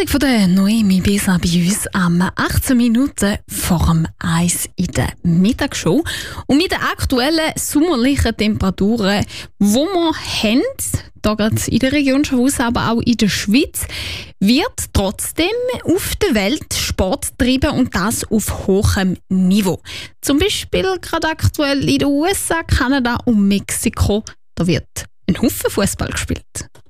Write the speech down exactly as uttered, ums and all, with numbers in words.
Meldung von der Noemi Besa bei uns am achtzehn Minuten vor dem eins in der Mittagsshow. Und mit den aktuellen sommerlichen Temperaturen, die wir haben, hier gerade in der Region Schaffhausen, aber auch in der Schweiz, wird trotzdem auf der Welt Sport getrieben und das auf hohem Niveau. Zum Beispiel gerade aktuell in den U S A, Kanada und Mexiko. Da wird ein Haufen Fußball gespielt.